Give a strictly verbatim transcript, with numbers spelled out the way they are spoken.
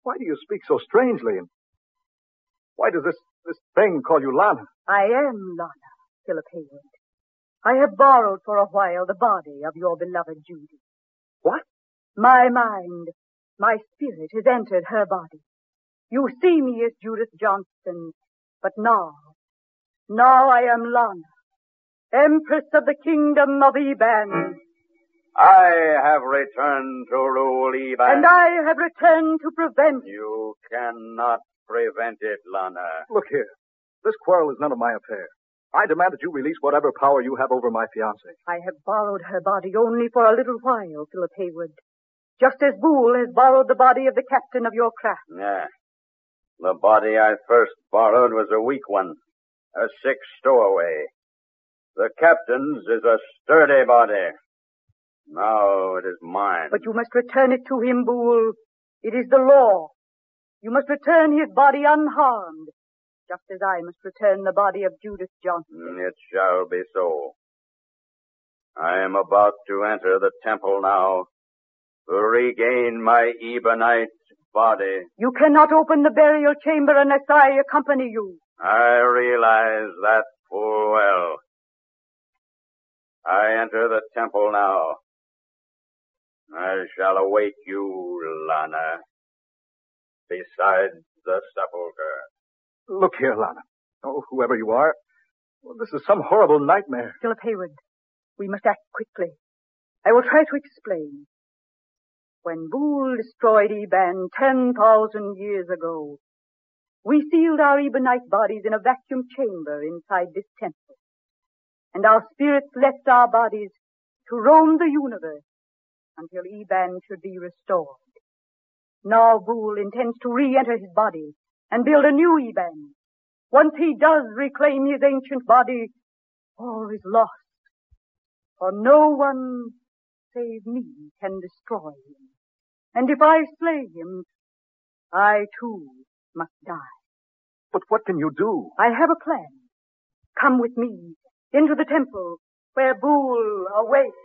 Why do you speak so strangely? And why does this, this thing call you Lana? I am Lana, Philip Hayward. I have borrowed for a while the body of your beloved Judy. What? My mind, my spirit has entered her body. You see me as Judith Johnson, but now, now I am Lana, Empress of the Kingdom of Eban. I have returned to rule Eban. And I have returned to prevent. You cannot prevent it, Lana. Look here. This quarrel is none of my affair. I demand that you release whatever power you have over my fiancée. I have borrowed her body only for a little while, Philip Hayward. Just as Boole has borrowed the body of the captain of your craft. Yeah. The body I first borrowed was a weak one. A sick stowaway. The captain's is a sturdy body. Now it is mine. But you must return it to him, Boole. It is the law. You must return his body unharmed, just as I must return the body of Judith Johnson. It shall be so. I am about to enter the temple now to regain my Ebonite body. You cannot open the burial chamber unless I accompany you. I realize that full well. I enter the temple now. I shall await you, Lana, beside the sepulchre. Look here, Lana. Oh, whoever you are, well, this is some horrible nightmare. Philip Hayward, we must act quickly. I will try to explain. When Boole destroyed Eban ten thousand years ago, we sealed our Ebonite bodies in a vacuum chamber inside this temple. And our spirits left our bodies to roam the universe until Eban should be restored. Now Boole intends to re-enter his body and build a new Eban. Once he does reclaim his ancient body, all is lost. For no one save me can destroy him. And if I slay him, I too must die. But what can you do? I have a plan. Come with me into the temple where Boole awaits.